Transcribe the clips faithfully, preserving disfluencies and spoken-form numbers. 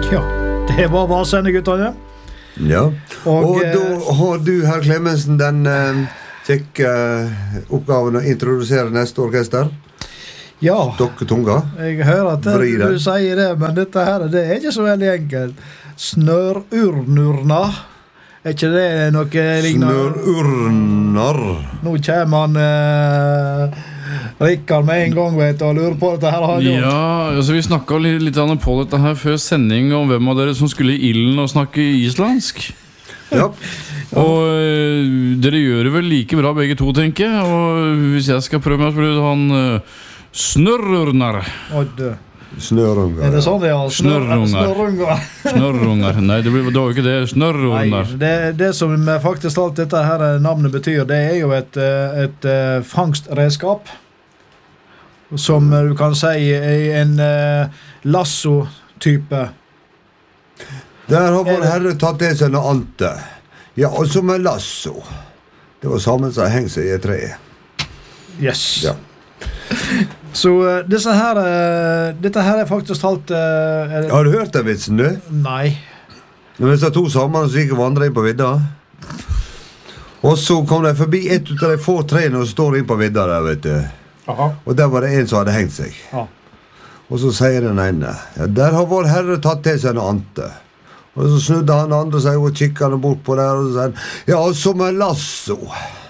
Ja, det var varsende, guttene. Ja, og, Og, og da har du, herr Clemensen, den eh, kjekke eh, oppgaven å introdusere neste orkester. Ja, Stokke tunga. jeg hører at Vri det. du sier det, men dette her, det er ikke så veldig enkelt. Snørurnurna. Er ikke det noe lignende? Snørurnar. Nå kommer han eh, Rikard med en gang, vet du, og lurer på dette her. Har han gjort. Ja, altså vi snakket litt, litt på dette her før sending om hvem av dere som skulle i ilden og snakke islandsk. Ja. Og øh, dere gjør det vel like bra begge to, tenker jeg. Og hvis jeg skal prøve meg, så blir det han øh, Snørrurnar. Odd. Snørungar. Er det sånn det er? Snørrungar. Snørrungar. Snørrungar. Nei, det blir det var ikke det. Nei, Snørrurnar. det, det som faktisk alt dette her navnet betyr, det er jo et, eh, et eh, fangstredskap. Som eh, du kan si er en eh, lasso-type. Der har vår Er det- herre tatt det seg noe ante. Ja, og som en lasso. Det var sammen som heng seg i et tre. Yes. Ja. Så eh, disse her, eh, dette her er faktisk talt eh, er det, Har du hørt den vitsen, du? Nei. Når vi sa to sammen, så gikk vi vandre inn på vidda. Og så kom de forbi et ut av de få trene og står inn på vidda der, vet du. Aha. Og der var det en som hadde hengt seg. Ja. Og så sier den ene, ja, der har vår herre tatt til seg noe ante. Og så snudde han andre seg og kikket han bort på der, og så sier han, ja, som en lasso.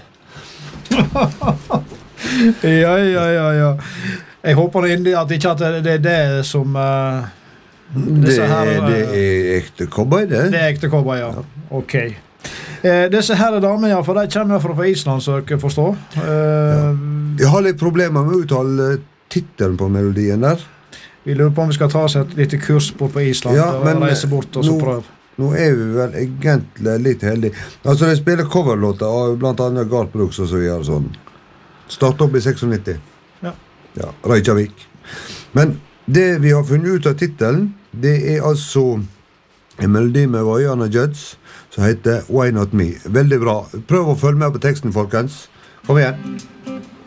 Ja, ja, ja, ja. Jeg håper nå inderlig at ikke at det, det er det som eh, Det, disse her, eh, det er ekte cowboy, det. Det er ekte cowboy, ja. Ok. Eh, disse her damene, ja, for de kommer fra Island, så dere forstår. Eh, Jeg har litt problemer med å uttale titelen på melodien der. Vi lurer på om vi skal ta oss et lite kurs bort på Island, Ja, og men, reise bort og så nå- prøve. Nå er vi vel egentlig litt heldige. Altså, de spiller coverlåter av blant annet Garth Brooks og så videre sånn. Start opp i nittiseks. Ja. Ja, Reykjavik. Men det vi har funnet ut av titelen, det er altså en melodi med Vaiana Judds som heter Why Not Me. Veldig bra. Prøv å følge med på teksten, folkens. Kom igjen.